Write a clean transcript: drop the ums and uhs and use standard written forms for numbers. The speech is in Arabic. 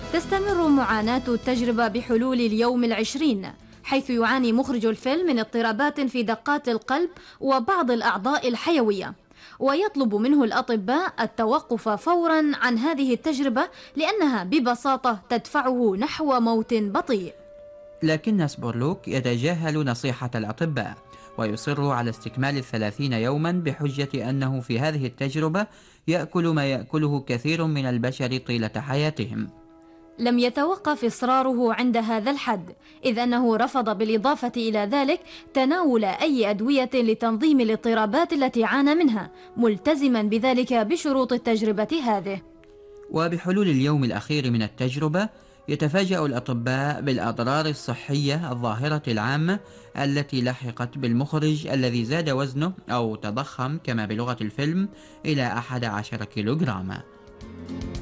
تستمر معاناة التجربة بحلول اليوم 20، حيث يعاني مخرج الفيلم من اضطرابات في دقات القلب وبعض الأعضاء الحيوية، ويطلب منه الأطباء التوقف فورا عن هذه التجربة لأنها ببساطة تدفعه نحو موت بطيء. لكن سبورلوك يتجاهل نصيحة الأطباء ويصر على استكمال 30 يوما بحجة أنه في هذه التجربة يأكل ما يأكله كثير من البشر طيلة حياتهم. لم يتوقف إصراره عند هذا الحد، إذ أنه رفض بالإضافة إلى ذلك تناول أي أدوية لتنظيم الاضطرابات التي عانى منها، ملتزما بذلك بشروط التجربة هذه. وبحلول اليوم الأخير من التجربة يتفاجأ الأطباء بالأضرار الصحية الظاهرة العامة التي لحقت بالمخرج الذي زاد وزنه أو تضخم كما بلغة الفيلم إلى 11 كيلوغراما.